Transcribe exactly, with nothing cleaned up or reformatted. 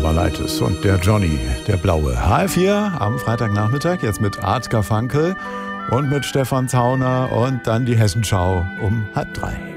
Aberleitis und der Johnny, der Blaue. H F vier am Freitagnachmittag, jetzt mit Art Garfunkel und mit Stefan Zauner und dann die Hessenschau um halb drei.